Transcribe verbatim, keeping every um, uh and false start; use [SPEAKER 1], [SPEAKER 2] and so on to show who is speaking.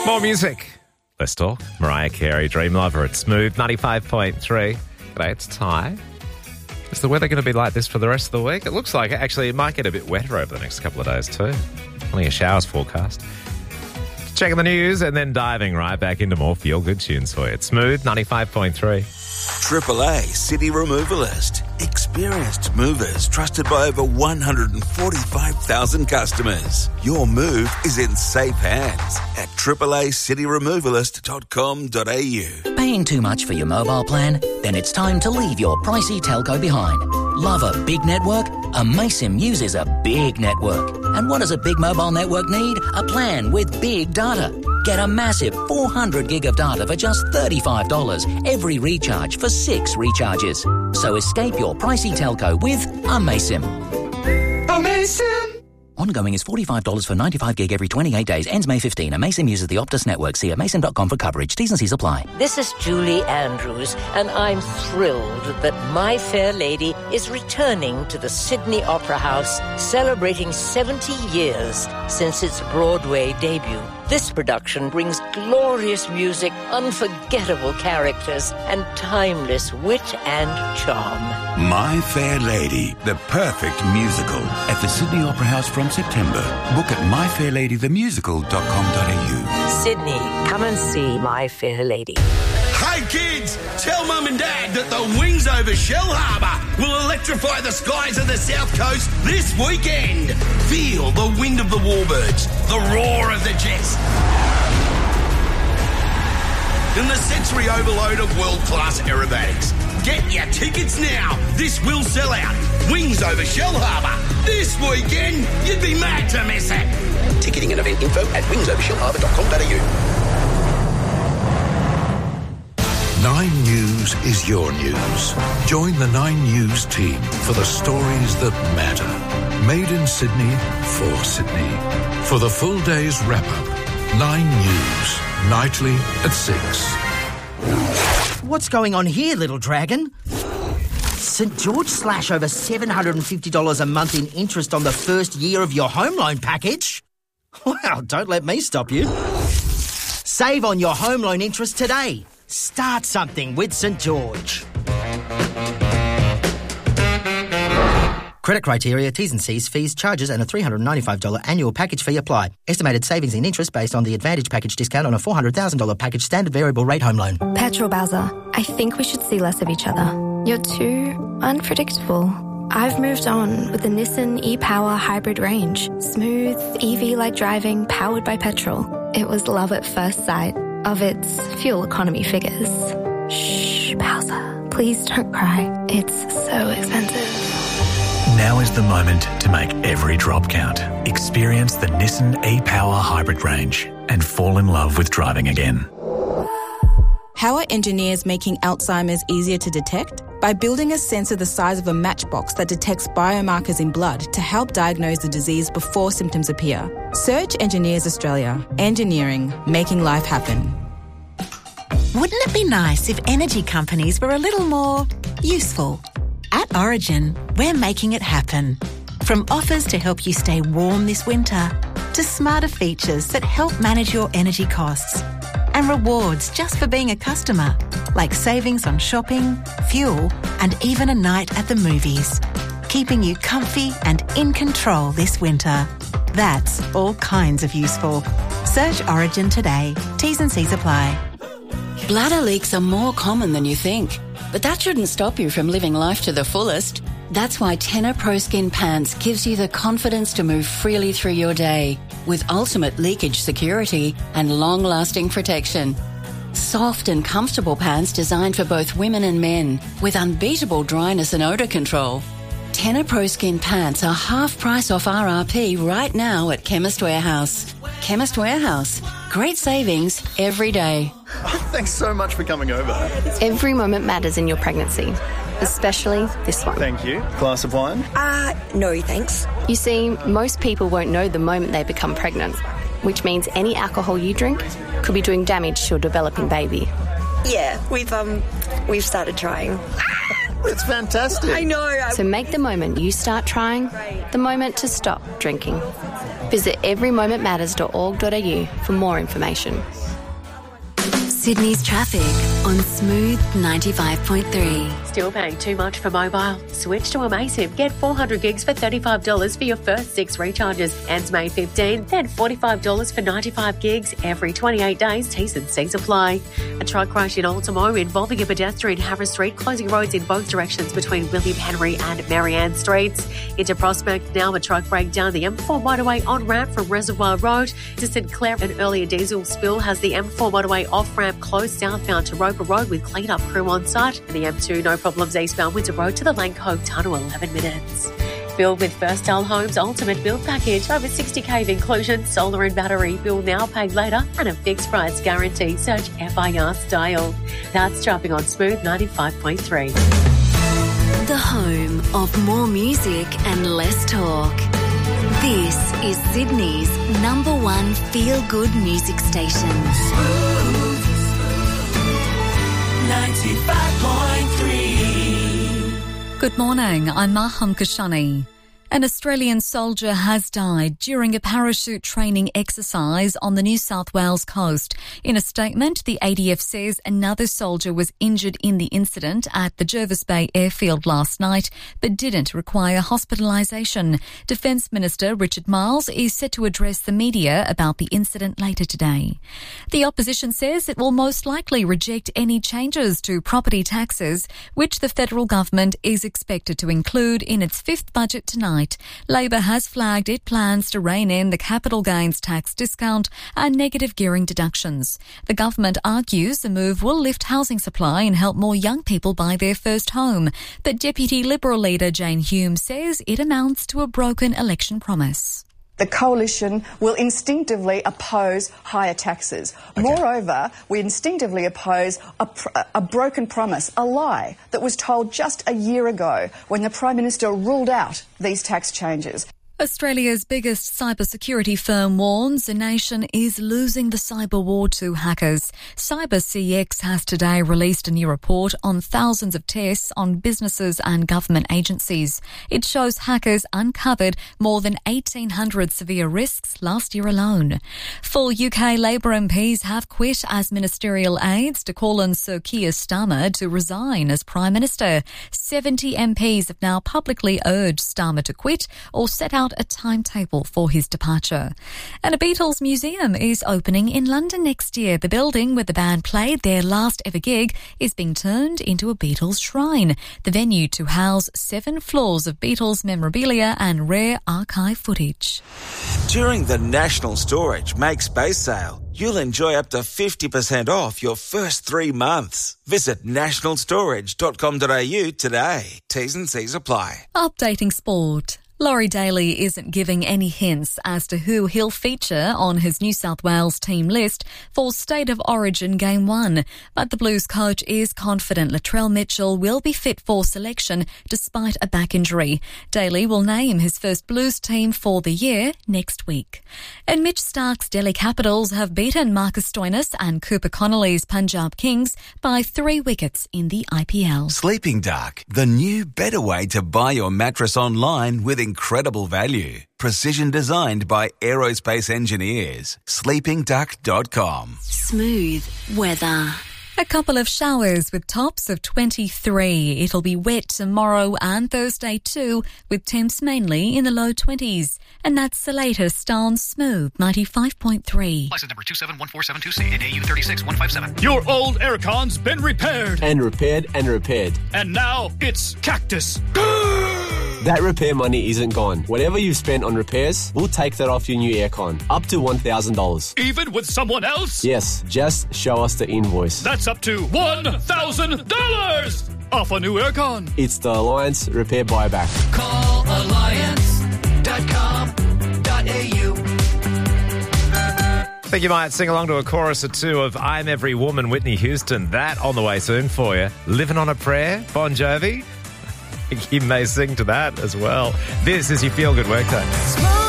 [SPEAKER 1] More music. Let's talk. Mariah Carey, Dream Lover at Smooth ninety-five point three. G'day, it's Ty. Is the weather going to be like this for the rest of the week? It looks like it. Actually, it might get a bit wetter over the next couple of days too. Only a showers forecast. Checking the news and then diving right back into more feel-good tunes for you. It's Smooth ninety-five point three.
[SPEAKER 2] Triple A City Removalist. Experienced movers trusted by over one hundred forty-five thousand customers. Your move is in safe hands at triple A city removalist dot com dot a u.
[SPEAKER 3] Paying too much for your mobile plan? Then it's time to leave your pricey telco behind. Love a big network? Amaysim uses a big network. And what does a big mobile network need? A plan with big data. Get a massive four hundred gig of data for just thirty-five dollars every recharge for six recharges. So escape your pricey telco with Amaysim.
[SPEAKER 4] Amaysim!
[SPEAKER 3] Ongoing is forty-five dollars for ninety-five gig every twenty-eight days. Ends May fifteenth. Amaysim uses the Optus network. See amaysim dot com for coverage. T's and C's apply.
[SPEAKER 5] This is Julie Andrews, and I'm thrilled that My Fair Lady is returning to the Sydney Opera House, celebrating seventy years since its Broadway debut. This production brings glorious music, unforgettable characters, and timeless wit and charm.
[SPEAKER 2] My Fair Lady, the perfect musical at the Sydney Opera House from September. Book at my fair lady the musical dot com dot a u.
[SPEAKER 5] Sydney, come and see My Fair Lady.
[SPEAKER 6] Hey kids, tell Mum and Dad that the wings over Shell Harbour will electrify the skies of the South Coast this weekend. Feel the wind of the warbirds, the roar of the jets, and the sensory overload of world-class aerobatics. Get your tickets now. This will sell out. Wings over Shell Harbour. This weekend, you'd be mad to miss it.
[SPEAKER 7] Ticketing and event info at wings over shell harbour dot com dot a u.
[SPEAKER 8] Nine News is your news. Join the Nine News team for the stories that matter. Made in Sydney, for Sydney. For the full day's wrap-up, Nine News, nightly at six.
[SPEAKER 9] What's going on here, little dragon? St George slash over seven hundred fifty dollars a month in interest on the first year of your home loan package? Well, don't let me stop you. Save on your home loan interest today. Start something with St George. Credit criteria, T's and C's, fees, charges and a three hundred ninety-five dollars annual package fee apply. Estimated savings in interest based on the Advantage package discount on a four hundred thousand dollars package standard variable rate home loan.
[SPEAKER 10] Petrol Bowser, I think we should see less of each other. You're too unpredictable. I've moved on with the Nissan e-Power hybrid range. Smooth, E V-like driving, powered by petrol. It was love at first sight of its fuel economy figures. Shh, Bowser, please don't cry. It's so expensive.
[SPEAKER 11] Now is the moment to make every drop count. Experience the Nissan e-Power hybrid range and fall in love with driving again.
[SPEAKER 12] How are engineers making Alzheimer's easier to detect? By building a sensor the size of a matchbox that detects biomarkers in blood to help diagnose the disease before symptoms appear. Search Engineers Australia. Engineering, making life happen.
[SPEAKER 13] Wouldn't it be nice if energy companies were a little more useful? At Origin, we're making it happen. From offers to help you stay warm this winter, to smarter features that help manage your energy costs, and rewards just for being a customer, like savings on shopping, fuel, and even a night at the movies, keeping you comfy and in control this winter. That's all kinds of useful. Search Origin today. T's and C's apply.
[SPEAKER 14] Bladder leaks are more common than you think, but that shouldn't stop you from living life to the fullest. That's why Tenor Pro Skin Pants gives you the confidence to move freely through your day with ultimate leakage security and long-lasting protection. Soft and comfortable pants designed for both women and men with unbeatable dryness and odour control. Tenor Pro Skin Pants are half price off R R P right now at Chemist Warehouse. Chemist Warehouse. Great savings every day.
[SPEAKER 15] Thanks so much for coming over.
[SPEAKER 10] Every moment matters in your pregnancy, especially this one.
[SPEAKER 15] Thank you. Glass of wine?
[SPEAKER 10] Uh, no thanks. You see, most people won't know the moment they become pregnant, which means any alcohol you drink could be doing damage to your developing baby.
[SPEAKER 16] Yeah, we've um, we've started trying.
[SPEAKER 15] It's fantastic.
[SPEAKER 16] I know.
[SPEAKER 10] So make the moment you start trying the moment to stop drinking. Visit every moment matters dot org dot a u for more information.
[SPEAKER 17] Sydney's traffic on Smooth ninety-five point three.
[SPEAKER 18] Still paying too much for mobile? Switch to Amaysim. Get four hundred gigs for thirty-five dollars for your first six recharges. Ends May fifteenth, then forty-five dollars for ninety-five gigs every twenty-eight days. T's and C's apply. A truck crash in Ultimo involving a pedestrian Harris Street, closing roads in both directions between William Henry and Marianne Streets. Into Prospect now, a truck break down the M four motorway on-ramp from Reservoir Road to St Clair. An earlier diesel spill has the M four motorway off-ramp closed southbound to Roper Road with clean-up crew on site. And the M two, no problems eastbound Windsor Road to the Lane Cove Tunnel, eleven minutes. Build with Firstel Homes Ultimate Build Package. Over sixty K of inclusion, solar and battery, bill now, paid later, and a fixed price guarantee. Search F I R Style. That's Chopping on Smooth ninety-five point three.
[SPEAKER 17] The home of more music and less talk. This is Sydney's number one feel-good music station.
[SPEAKER 4] Smooth ninety-five point three.
[SPEAKER 19] Good morning, I'm Maham Kashani. An Australian soldier has died during a parachute training exercise on the New South Wales coast. In a statement, the A D F says another soldier was injured in the incident at the Jervis Bay airfield last night, but didn't require hospitalisation. Defence Minister Richard Marles is set to address the media about the incident later today. The opposition says it will most likely reject any changes to property taxes, which the federal government is expected to include in its fifth budget tonight. Labor has flagged it plans to rein in the capital gains tax discount and negative gearing deductions. The government argues the move will lift housing supply and help more young people buy their first home. But Deputy Liberal leader Jane Hume says it amounts to a broken election promise.
[SPEAKER 20] The coalition will instinctively oppose higher taxes. Okay. Moreover, we instinctively oppose a, pr- a broken promise, a lie that was told just a year ago when the Prime Minister ruled out these tax changes.
[SPEAKER 19] Australia's biggest cybersecurity firm warns the nation is losing the cyber war to hackers. CyberCX has today released a new report on thousands of tests on businesses and government agencies. It shows hackers uncovered more than eighteen hundred severe risks last year alone. Four U K Labor M Ps have quit as ministerial aides to call on Sir Keir Starmer to resign as Prime Minister. seventy M Ps have now publicly urged Starmer to quit or set out a timetable for his departure. And a Beatles museum is opening in London next year. The building where the band played their last ever gig is being turned into a Beatles shrine. The venue to house seven floors of Beatles memorabilia and rare archive footage.
[SPEAKER 2] During the National Storage Make Space sale, you'll enjoy up to fifty percent off your first three months. Visit national storage dot com dot a u today. T's and C's apply.
[SPEAKER 19] Updating sport. Laurie Daly isn't giving any hints as to who he'll feature on his New South Wales team list for State of Origin Game one. But the Blues coach is confident Latrell Mitchell will be fit for selection despite a back injury. Daly will name his first Blues team for the year next week. And Mitch Stark's Delhi Capitals have beaten Marcus Stoinis and Cooper Connolly's Punjab Kings by three wickets in the I P L.
[SPEAKER 2] Sleeping Dark, the new better way to buy your mattress online with incredible value. Precision designed by aerospace engineers. sleeping duck dot com.
[SPEAKER 17] Smooth weather.
[SPEAKER 19] A couple of showers with tops of twenty-three. It'll be wet tomorrow and Thursday too, with temps mainly in the low twenties. And that's the latest on Smooth ninety-five point three.
[SPEAKER 21] License number two seven one four seven two C and A U three six one five seven.
[SPEAKER 22] Your old aircon's been repaired.
[SPEAKER 23] And repaired and repaired.
[SPEAKER 22] And now it's Cactus.
[SPEAKER 23] That repair money isn't gone. Whatever you've spent on repairs, we'll take that off your new aircon. Up to one thousand dollars.
[SPEAKER 22] Even with someone else?
[SPEAKER 23] Yes, just show us the invoice.
[SPEAKER 22] That's up to one thousand dollars off a new aircon.
[SPEAKER 23] It's the Alliance Repair Buyback.
[SPEAKER 4] Call alliance dot com dot a u.
[SPEAKER 1] I think you might sing along to a chorus or two of I'm Every Woman, Whitney Houston. That on the way soon for you. Living on a Prayer, Bon Jovi. You may sing to that as well. This is your Feel Good Workday.